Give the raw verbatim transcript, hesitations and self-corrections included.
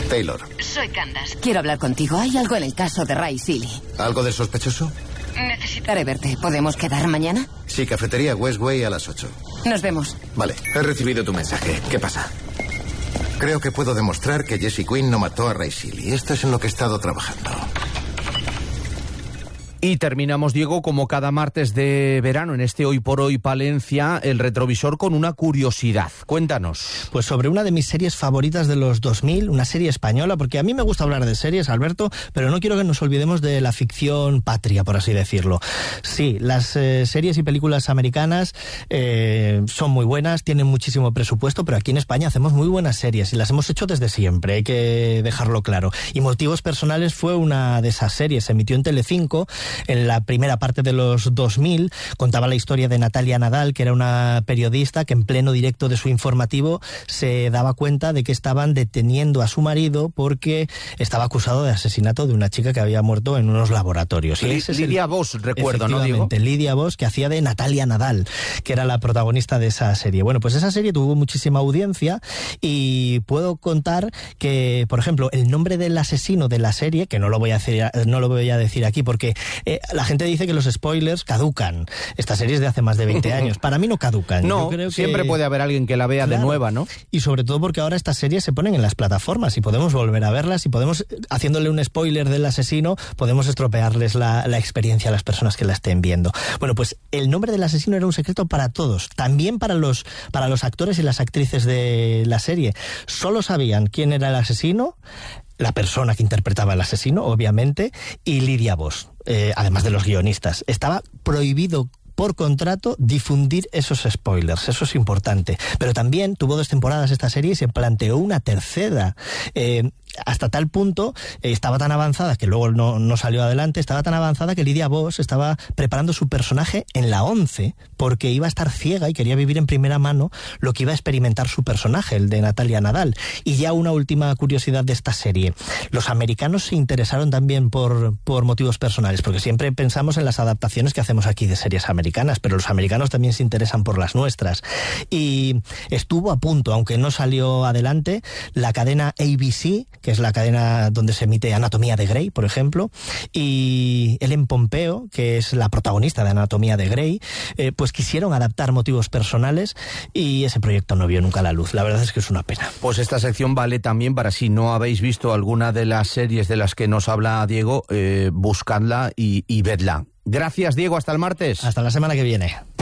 Taylor. Soy Candace. Quiero hablar contigo. ¿Hay algo en el caso de Ray Seeley? ¿Algo de sospechoso? Necesitaré verte. ¿Podemos quedar mañana? Sí, cafetería Westway a las ocho. Nos vemos. Vale. He recibido tu mensaje. ¿Qué pasa? Creo que puedo demostrar que Jesse Quinn no mató a Ray Seeley. Esto es en lo que he estado trabajando. Y terminamos, Diego, como cada martes de verano, en este Hoy por Hoy Palencia, el retrovisor con una curiosidad. Cuéntanos. Pues sobre una de mis series favoritas de los dos mil, una serie española, porque a mí me gusta hablar de series, Alberto, pero no quiero que nos olvidemos de la ficción patria, por así decirlo. Sí, las eh, series y películas americanas eh, son muy buenas, tienen muchísimo presupuesto, pero aquí en España hacemos muy buenas series y las hemos hecho desde siempre, hay que dejarlo claro. Y Motivos Personales fue una de esas series, se emitió en Telecinco. En la primera parte de los dos mil contaba la historia de Natalia Nadal, que era una periodista que en pleno directo de su informativo se daba cuenta de que estaban deteniendo a su marido porque estaba acusado de asesinato de una chica que había muerto en unos laboratorios. Y ese Lidia es el, Vos, recuerdo, ¿no, Diego? Lidia Vos, que hacía de Natalia Nadal, que era la protagonista de esa serie. Bueno, pues esa serie tuvo muchísima audiencia y puedo contar que, por ejemplo, el nombre del asesino de la serie, que no lo voy a decir, no lo voy a decir aquí porque Eh, la gente dice que los spoilers caducan. Esta serie es de hace más de veinte años. Para mí no caducan. No, Yo creo que... siempre puede haber alguien que la vea claro. de nueva, ¿no? Y sobre todo porque ahora estas series se ponen en las plataformas y podemos volver a verlas y podemos, haciéndole un spoiler del asesino, podemos estropearles la, la experiencia a las personas que la estén viendo. Bueno, pues el nombre del asesino era un secreto para todos, también para los, para los actores y las actrices de la serie. Solo sabían quién era el asesino, la persona que interpretaba al asesino, obviamente, y Lidia Vos, eh, además de los guionistas. Estaba prohibido por contrato difundir esos spoilers, eso es importante. Pero también tuvo dos temporadas esta serie y se planteó una tercera. Eh, hasta tal punto, eh, estaba tan avanzada, que luego no, no salió adelante, estaba tan avanzada que Lidia Vos estaba preparando su personaje en la once, porque iba a estar ciega y quería vivir en primera mano lo que iba a experimentar su personaje, el de Natalia Nadal. Y ya una última curiosidad de esta serie. Los americanos se interesaron también por, por motivos personales, porque siempre pensamos en las adaptaciones que hacemos aquí de series americanas, pero los americanos también se interesan por las nuestras. Y estuvo a punto, aunque no salió adelante, la cadena A B C, que es la cadena donde se emite Anatomía de Grey, por ejemplo, y Ellen Pompeo, que es la protagonista de Anatomía de Grey, eh, pues quisieron adaptar Motivos Personales y ese proyecto no vio nunca la luz. La verdad es que es una pena. Pues esta sección vale también para si no habéis visto alguna de las series de las que nos habla Diego, eh, buscadla y, y vedla. Gracias, Diego. Hasta el martes. Hasta la semana que viene.